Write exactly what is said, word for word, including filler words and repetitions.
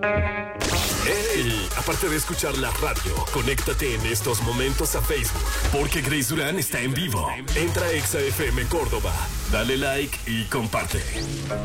¡Ey! Aparte de escuchar la radio, conéctate en estos momentos a Facebook, porque Grace Durán está en vivo. Entra a Exa F M Córdoba, dale like y comparte.